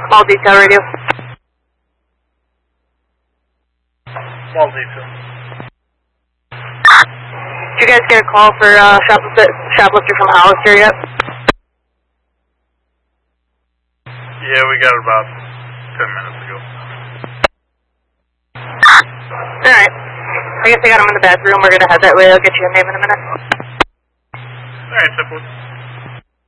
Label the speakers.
Speaker 1: Small detail radio.
Speaker 2: Small detail.
Speaker 1: Did you guys get a call for shoplifter from Hollister yet?
Speaker 2: Yeah, we got it about 10 minutes ago.
Speaker 1: Alright. I guess I got him in the bathroom. We're going to head that way. I'll get you a name in a minute.
Speaker 2: Alright, simple.